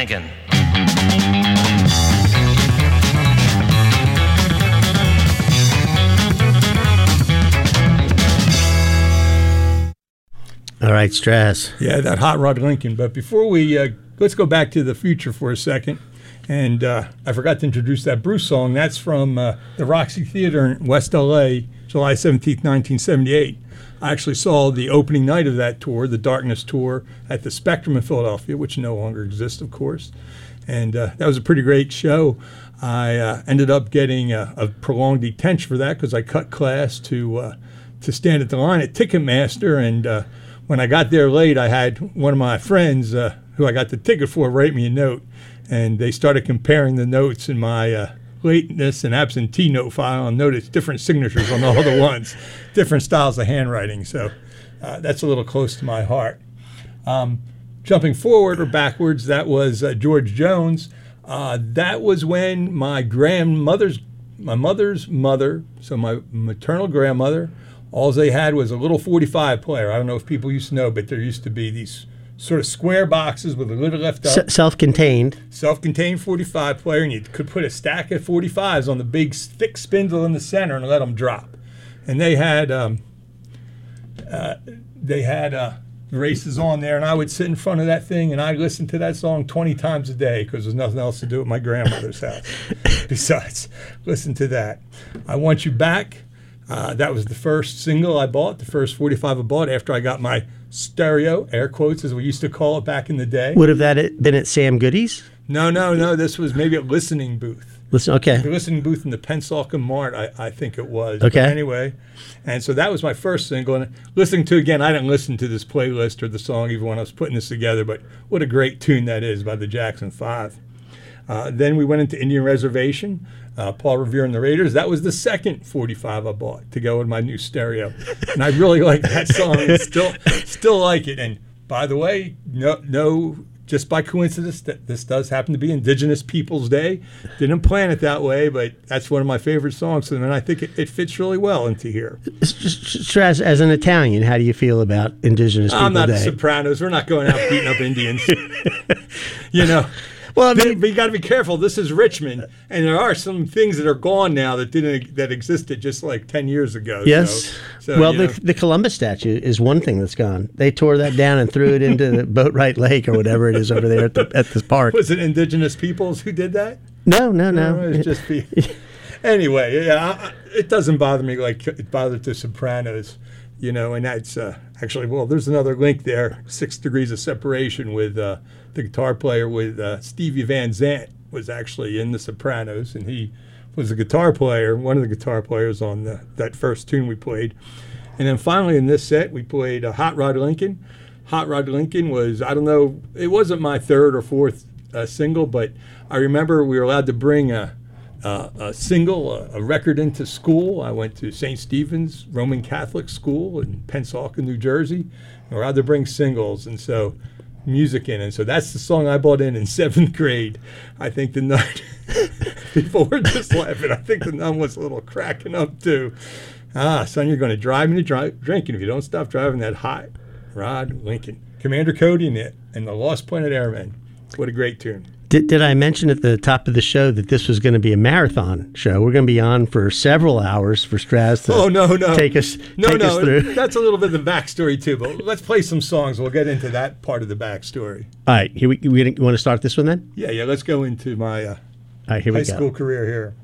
Lincoln. All right, Straz. Yeah, that Hot Rod Lincoln. But before we let's go back to the future for a second. And I forgot to introduce that Bruce song. That's from the Roxy Theater in West L.A., July 17th, 1978. I actually saw the opening night of that tour, the Darkness Tour, at the Spectrum in Philadelphia, which no longer exists, of course. And that was a pretty great show. I ended up getting a prolonged detention for that because I cut class to stand at the line at Ticketmaster. And when I got there late, I had one of my friends who I got the ticket for write me a note. And they started comparing the notes in my lateness and absentee note file and noticed different signatures on all the ones, different styles of handwriting. So that's a little close to my heart. Jumping forward or backwards, that was George Jones. That was when my mother's mother, so my maternal grandmother, all they had was a little 45 player. I don't know if people used to know, but there used to be these sort of square boxes with a lid left up. Self-contained 45 player, and you could put a stack of 45s on the big thick spindle in the center and let them drop. And they had races on there, and I would sit in front of that thing and I'd listen to that song 20 times a day because there's nothing else to do at my grandmother's house besides listen to that. I Want You Back. That was the first single I bought, the first 45 I bought after I got my stereo, air quotes as we used to call it back in the day. Would have that been at Sam Goody's? No. This was maybe a listening booth. Okay. The listening booth in the Pennsauken Mart, I think it was. Okay. But anyway, and so that was my first single. And listening to, again, I didn't listen to this playlist or the song even when I was putting this together, but what a great tune that is by the Jackson 5. Then we went into Indian Reservation, Paul Revere and the Raiders. That was the second 45 I bought to go with my new stereo. And I really like that song and still like it. And by the way, no, just by coincidence, this does happen to be Indigenous Peoples Day. Didn't plan it that way, but that's one of my favorite songs. And I think it fits really well into here. Straz, as an Italian, how do you feel about Indigenous Peoples Day? I'm not the Sopranos. We're not going out beating up Indians. You know. Well, I mean, but you got to be careful. This is Richmond, and there are some things that are gone now that existed just like 10 years ago. Yes. So, well, the Columbus statue is one thing that's gone. They tore that down and threw it into the Boatwright Lake or whatever it is over there at the park. Was it Indigenous Peoples who did that? No. It was just anyway, yeah, it doesn't bother me like it bothered the Sopranos, and that's actually, well, there's another link there, 6 Degrees of Separation with the guitar player with Stevie Van Zandt was actually in the Sopranos, and he was a guitar player, one of the guitar players on that first tune we played. And then finally in this set, we played Hot Rod Lincoln. Hot Rod Lincoln was, I don't know, it wasn't my third or fourth single, but I remember we were allowed to bring a single, a record into school. I went to St. Stephen's Roman Catholic School in Pennsauken, New Jersey. We were allowed to bring singles, and so music in. And so that's the song I bought in 7th grade. I think the nun, people were just laughing. I think the nun was a little cracking up too. Son, you're going to drive me to drinking if you don't stop driving that Hot Rod Lincoln. Commander Cody and the Lost Planet Airmen. What a great tune. Did I mention at the top of the show that this was going to be a marathon show? We're going to be on for several hours for Straz to take us through. That's a little bit of the backstory too, but let's play some songs. We'll get into that part of the backstory. All right, you want to start this one then? Yeah, let's go into my high school career here.